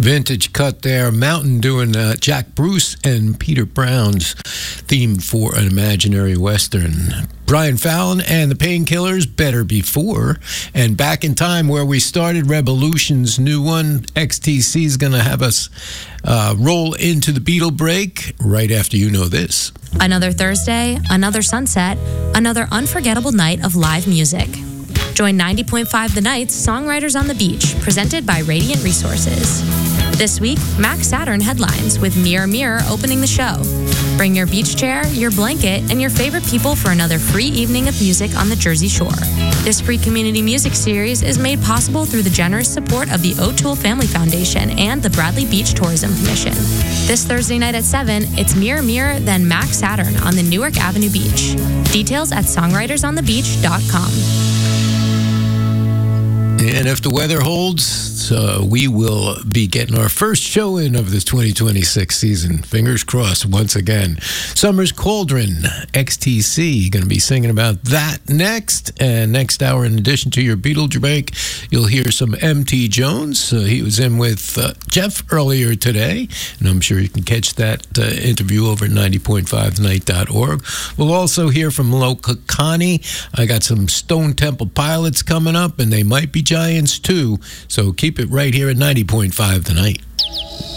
Vintage cut there. Mountain doing Jack Bruce and Peter Brown's theme for an imaginary Western. Brian Fallon and the Painkillers, Better Before. And Back in Time, where we started, Revolution's new one. XTC is going to have us roll into the Beatle break right after you know this. Another Thursday, another sunset, another unforgettable night of live music. Join 90.5 The Night's Songwriters on the Beach, presented by Radiant Resources. This week, Max Saturn headlines with Mirror Mirror opening the show. Bring your beach chair, your blanket, and your favorite people for another free evening of music on the Jersey Shore. This free community music series is made possible through the generous support of the O'Toole Family Foundation and the Bradley Beach Tourism Commission. This Thursday night at 7, it's Mirror Mirror, then Max Saturn on the Newark Avenue Beach. Details at songwritersonthebeach.com. And if the weather holds, we will be getting our first show in of this 2026 season. Fingers crossed once again. Summer's Cauldron, XTC, going to be singing about that next. And next hour, in addition to your Beatle break, you'll hear some M.T. Jones. He was in with Jeff earlier today, and I'm sure you can catch that interview over at 90.5thenight.org. We'll also hear from Loka Connie. I got some Stone Temple Pilots coming up, and they might be Giants too. So keep it right here at 90.5 The Night.